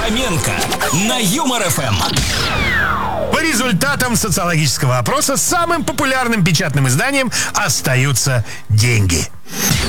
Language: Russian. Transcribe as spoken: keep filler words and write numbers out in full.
Фоменко на Юмор эф эм. По результатам социологического опроса самым популярным печатным изданием остаются деньги.